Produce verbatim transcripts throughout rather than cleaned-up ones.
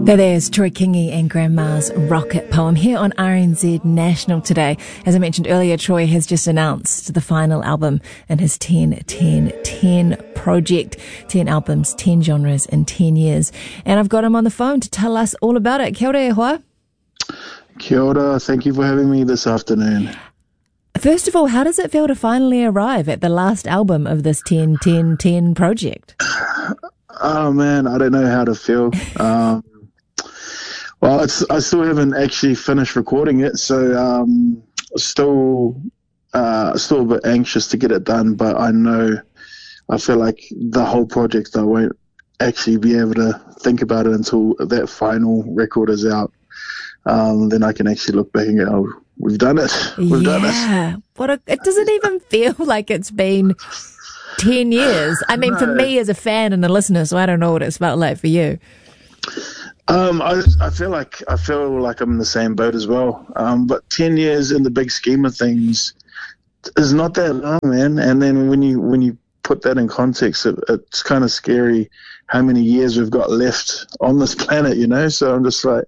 There, there's Troy Kingi and Grandma's Rocket Poem here on R N Z National today. As I mentioned earlier, Troy has just announced the final album in his ten ten ten project. ten albums, ten genres in ten years. And I've got him on the phone to tell us all about it. Kia ora e hoa. Kia ora. Thank you for having me this afternoon. First of all, how does it feel to finally arrive at the last album of this ten ten ten project? Oh, man, I don't know how to feel. Um, well, it's, I still haven't actually finished recording it, so um, still, uh, still a bit anxious to get it done, but I know, I feel like the whole project, I won't actually be able to think about it until that final record is out. Um, then I can actually look back and go, oh, we've done it. We've yeah. done it. What a, it doesn't even feel like it's been ten years. I mean, no. For me as a fan and a listener, so I don't know what it's felt like for you. Um, I I feel like I feel like I'm in the same boat as well. Um, but ten years in the big scheme of things is not that long, man. And then when you when you put that in context, it, it's kind of scary how many years we've got left on this planet, you know. So I'm just like,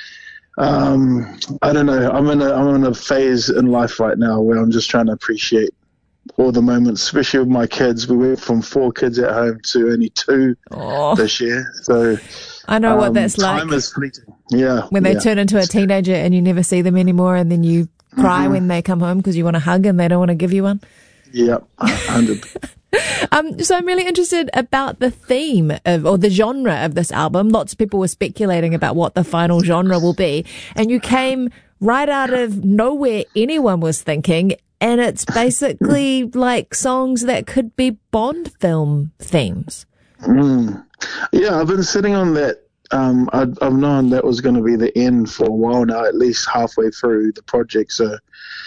um, I don't know. I'm in a I'm in a phase in life right now where I'm just trying to appreciate all the moments, especially with my kids. We went from four kids at home to only two oh. this year. So I know um, what that's like. Time is fleeting. Yeah. When they yeah. turn into a teenager and you never see them anymore, and then you cry mm-hmm. when they come home because you want a hug and they don't want to give you one. Yeah, one hundred percent. um, so I'm really interested about the theme of, or the genre of this album. Lots of people were speculating about what the final genre will be, and you came right out of nowhere anyone was thinking, and it's basically like songs that could be Bond film themes. Mm. Yeah, I've been sitting on that. Um, I, I've known that was going to be the end for a while now, at least halfway through the project. So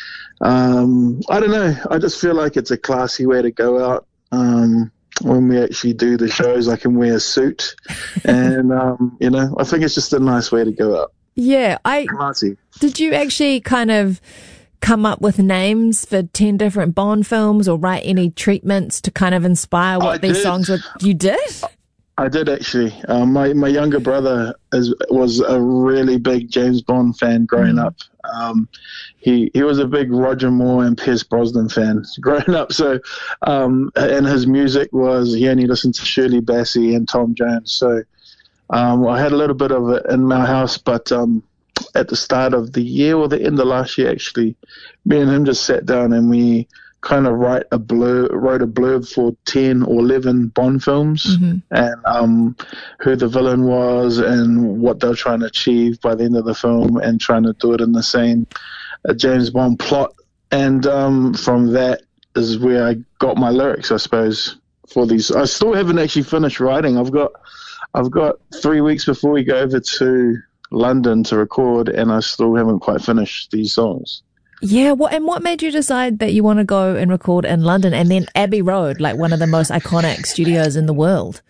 um, I don't know. I just feel like it's a classy way to go out. Um, when we actually do the shows, I can wear a suit, and um, you know, I think it's just a nice way to go out. Yeah, I classy. Did you actually kind of come up with names for ten different Bond films, or write any treatments to kind of inspire what I these did. songs were? You did? I did actually. Um, my my younger brother is was a really big James Bond fan growing mm. up. Um, he he was a big Roger Moore and Pierce Brosnan fan growing up. So, um, and his music was he only listened to Shirley Bassey and Tom Jones. So, um, I had a little bit of it in my house, but um, at the start of the year or the end of last year, actually, me and him just sat down and we kind of write a blur, wrote a blurb for ten or eleven Bond films, mm-hmm. and um, who the villain was and what they were trying to achieve by the end of the film, and trying to do it in the same uh, James Bond plot. And um, from that is where I got my lyrics, I suppose, for these. I still haven't actually finished writing. I've got, I've got three weeks before we go over to London to record, and I still haven't quite finished these songs. Yeah, what and what made you decide that you want to go and record in London, and then Abbey Road, like one of the most iconic studios in the world?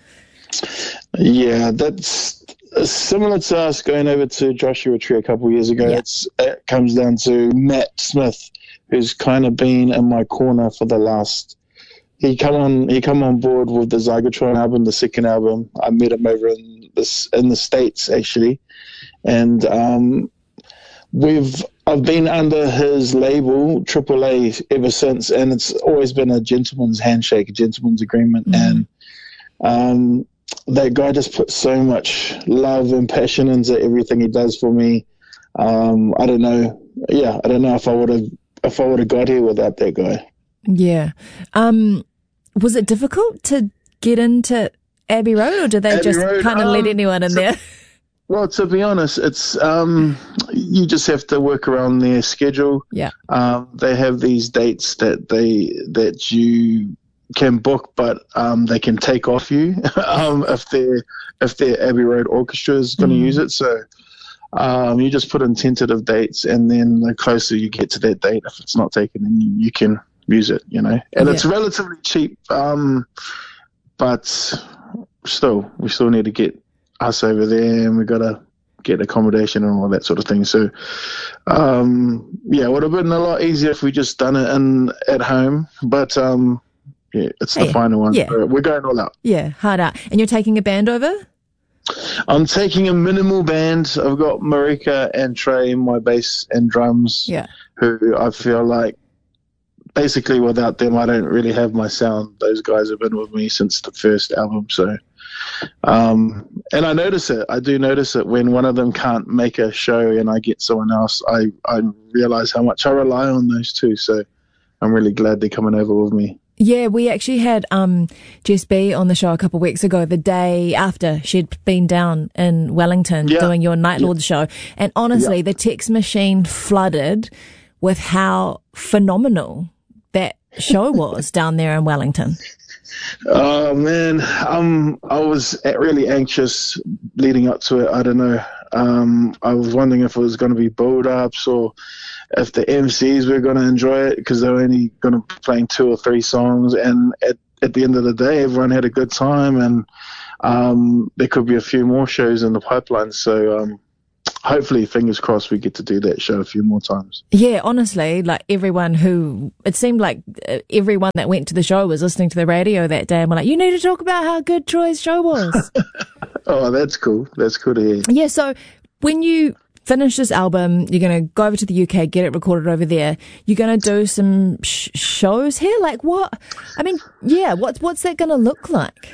Yeah, that's similar to us going over to Joshua Tree a couple of years ago. Yeah. It's, it comes down to Matt Smith, who's kind of been in my corner for the last. He come on, he come on board with the Zygertron album, the second album. I met him over in this in the States actually, and um, we've. I've been under his label, Triple A, ever since, and it's always been a gentleman's handshake, a gentleman's agreement. Mm-hmm. And um, that guy just puts so much love and passion into everything he does for me. Um, I don't know. Yeah, I don't know if I would have if I would have got here without that guy. Yeah. Um, was it difficult to get into Abbey Road, or did they Abbey just kind of um, let anyone in so- there? Well, to be honest, it's um, you just have to work around their schedule. Yeah. Um, they have these dates that they that you can book, but um, they can take off you um, if their if their Abbey Road Orchestra is going to mm. use it. So um, you just put in tentative dates, and then the closer you get to that date, if it's not taken, then you, you can use it. You know, and yeah. it's relatively cheap, um, but still, we still need to get us over there, and we got to get accommodation and all that sort of thing. So, um, yeah, it would have been a lot easier if we just done it in at home. But um, yeah, it's the hey, final one. Yeah. So we're going all out. Yeah, hard out. And you're taking a band over? I'm taking a minimal band. I've got Marika and Trey, my bass and drums, Yeah. who I feel like basically without them, I don't really have my sound. Those guys have been with me since the first album. So, um, and I notice it. I do notice it when one of them can't make a show and I get someone else. I, I realize how much I rely on those two. So I'm really glad they're coming over with me. Yeah, we actually had um, Jess B on the show a couple of weeks ago, the day after she'd been down in Wellington yeah. doing your Night Lord yeah. show. And honestly, yeah. the text machine flooded with how phenomenal that show was down there in Wellington. Oh, man. Um, I was really anxious leading up to it. I don't know. Um, I was wondering if it was going to be build-ups or if the M Cs were going to enjoy it because they were only going to be playing two or three songs. And at, at the end of the day, everyone had a good time, and um, there could be a few more shows in the pipeline. So um, hopefully, fingers crossed, we get to do that show a few more times. Yeah, honestly, like everyone who, it seemed like everyone that went to the show was listening to the radio that day and were like, you need to talk about how good Troy's show was. Oh, that's cool. That's cool to hear. Yeah, so when you finish this album, you're going to go over to the U K, get it recorded over there. You're going to do some sh- shows here? Like what? I mean, yeah, what's, what's that going to look like?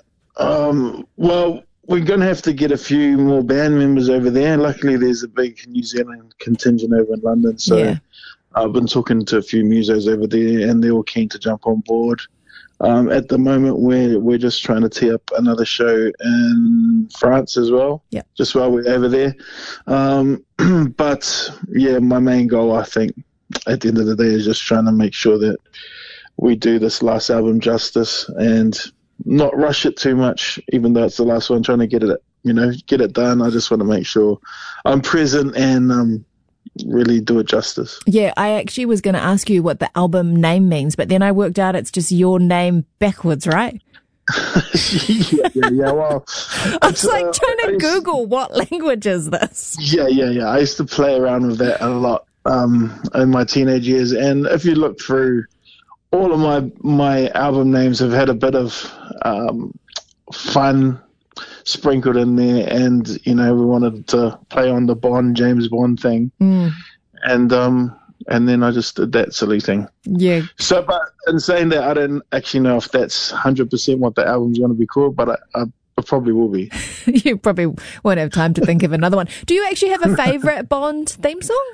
Um, well, we're going to have to get a few more band members over there. Luckily, there's a big New Zealand contingent over in London. So yeah. I've been talking to a few musos over there, and they're all keen to jump on board. Um, at the moment, we're, we're just trying to tee up another show in France as well, yeah. just while we're over there. Um, but, yeah, my main goal, I think, at the end of the day is just trying to make sure that we do this last album justice and not rush it too much, even though it's the last one, trying to get it, you know, get it done. I just want to make sure I'm present and um, really do it justice. Yeah, I actually was going to ask you what the album name means, but then I worked out it's just your name backwards, right? yeah, yeah, yeah, well. I was like uh, trying to Google what language is this? Yeah, yeah, yeah. I used to play around with that a lot um, in my teenage years. And if you look through, all of my my album names have had a bit of um, fun sprinkled in there, and you know we wanted to play on the Bond James Bond thing, mm. and um and then I just did that silly thing. Yeah. So, but in saying that, I don't actually know if that's one hundred percent what the album's going to be called, but I, I, it probably will be. You probably won't have time to think of another one. Do you actually have a favourite Bond theme song?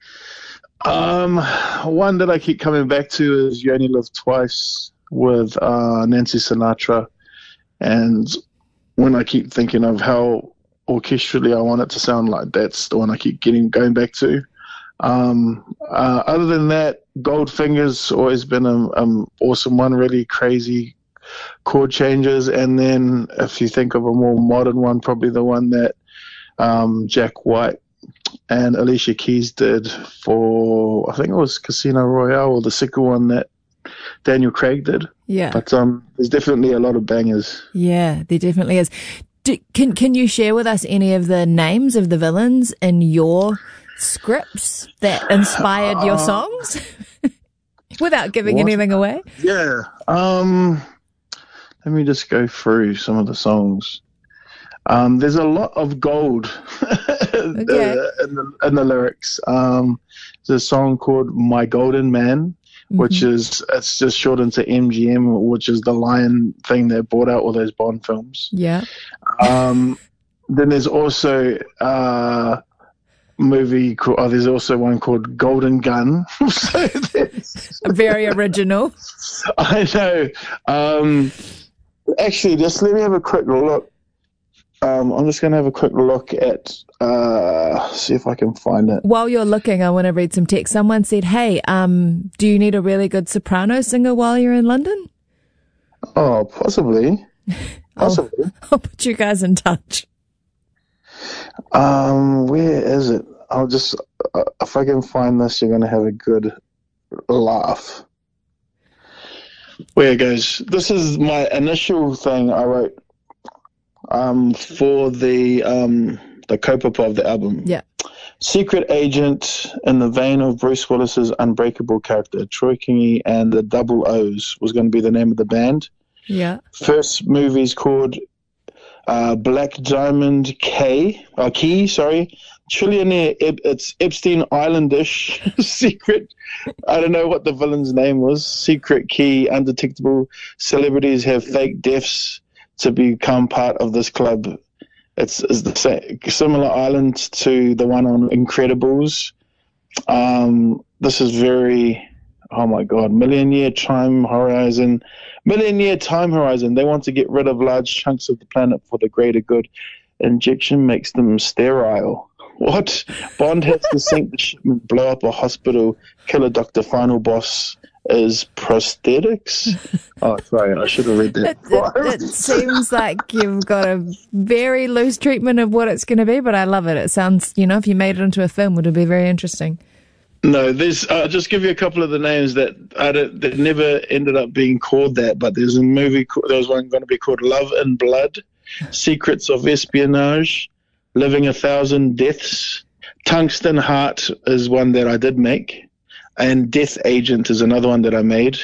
Um, one that I keep coming back to is "You Only Live Twice" with uh, Nancy Sinatra, and when I keep thinking of how orchestrally I want it to sound like, that's the one I keep getting going back to. Um, uh, other than that, Goldfinger's always been an um, awesome one, really crazy chord changes. And then if you think of a more modern one, probably the one that um, Jack White and Alicia Keys did for, I think it was Casino Royale, or the second one that Daniel Craig did. Yeah. But um, there's definitely a lot of bangers. Yeah, there definitely is. Do, can can you share with us any of the names of the villains in your scripts that inspired your songs? Without giving what? anything away? Yeah. Um, let me just go through some of the songs. Um, there's a lot of gold okay. in, the, in the lyrics. Um, there's a song called "My Golden Man," mm-hmm. which is it's just shortened to M G M, which is the lion thing that brought out all those Bond films. Yeah. Um, then there's also uh, a movie called. Oh, there's also one called "Golden Gun." So very original. I know. Um, actually, just let me have a quick look. Um, I'm just going to have a quick look at, uh, see if I can find it. While you're looking, I want to read some text. Someone said, hey, um, do you need a really good soprano singer while you're in London? Oh, possibly. Possibly. I'll, I'll put you guys in touch. Um, where is it? I'll just, uh, if I can find this, you're going to have a good laugh. Where it goes. This is my initial thing I wrote. Um, for the um, the Kopapa of the album. Yeah. Secret agent in the vein of Bruce Willis's unbreakable character, Troy Kingi and the Double O's was going to be the name of the band. Yeah. First movie's called uh, Black Diamond K, uh, Key, sorry, Trillionaire, Ep- it's Epstein Islandish, Secret, I don't know what the villain's name was, Secret Key, Undetectable Celebrities Have Fake Deaths to Become Part of This Club. It's, it's the same, similar island to the one on Incredibles. Um, this is very, oh my God, Million Year Time Horizon. Million Year Time Horizon. They want to get rid of large chunks of the planet for the greater good. Injection makes them sterile. What? Bond has to sink the shipment, blow up a hospital, kill a doctor. Final boss is prosthetics. Oh, sorry, I should have read that. It, it, it seems like you've got a very loose treatment of what it's going to be, but I love it. It sounds, you know, if you made it into a film, it would be very interesting. No, there's. I'll just give you a couple of the names that I don't, that never ended up being called that, but there's a movie. There was one going to be called Love and Blood, Secrets of Espionage, Living a Thousand Deaths. Tungsten Heart is one that I did make. And Death Agent is another one that I made.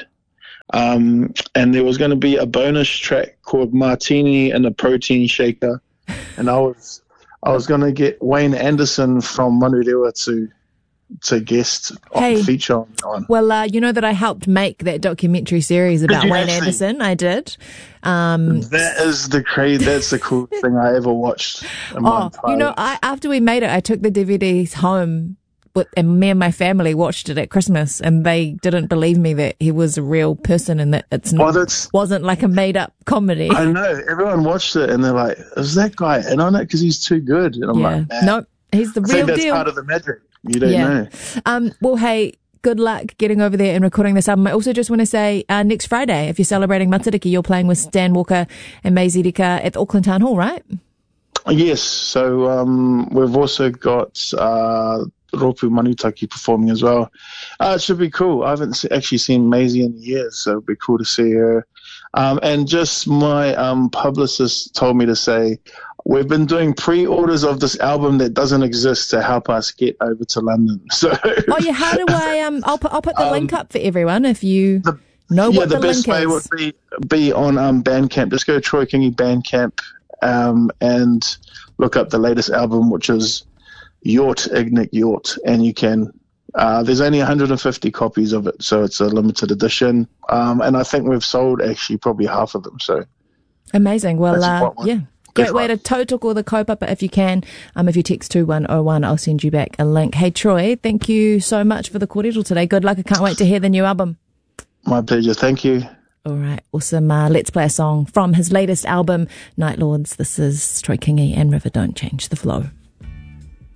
Um, and there was going to be a bonus track called Martini and a Protein Shaker. And I was I was going to get Wayne Anderson from Manurewa to to guest hey, on, feature on. on. Well, uh, you know that I helped make that documentary series about Wayne actually? Anderson. I did. Um, that is the crazy. That's the cool thing I ever watched. In oh, you know, I, after we made it, I took the D V Ds home. But, and me and my family watched it at Christmas, and they didn't believe me that he was a real person and that it's well, not, wasn't like a made-up comedy. I know. Everyone watched it, and they're like, is that guy in on it? Because he's too good. And I'm yeah. like, nah. Nope, he's the I real think that's deal. part of the magic. You don't yeah. know. Um, well, hey, good luck getting over there and recording this album. I also just want to say, uh, next Friday, if you're celebrating Matariki, you're playing with Stan Walker and Maisie Rika at the Auckland Town Hall, right? Yes. So um, we've also got... Uh, Ropu Manutaki performing as well. Uh, it should be cool. I haven't se- actually seen Maisie in years, so it'd be cool to see her. Um, and just my um, publicist told me to say, we've been doing pre-orders of this album that doesn't exist to help us get over to London. So, oh yeah, how do I? Um, I'll put I'll put the um, link up for everyone if you the, know yeah, what the, the best link way is. would be be on um, Bandcamp. Just go to Troy Kingi Bandcamp um, and look up the latest album, which is Yacht, Ignic Yacht, and you can uh, there's only one hundred fifty copies of it, so it's a limited edition, um, and I think we've sold actually probably half of them, so amazing. Well uh, yeah, great way to tautoko the kaupapa if you can. Um, if you text two one oh one, I'll send you back a link. Hey Troy, thank you so much for the kōrero today. Good luck. I can't wait to hear the new album. My pleasure. Thank you. All right, awesome. Uh, let's play a song from his latest album, Night Lords. This is Troy Kingi and River Don't Change the Flow.